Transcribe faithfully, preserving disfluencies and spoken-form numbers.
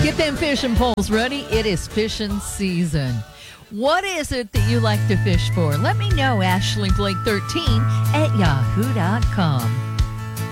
Get them fishing poles ready. It is fishing season. What is it that you like to fish for? Let me know, Ashley Blake thirteen at yahoo dot com.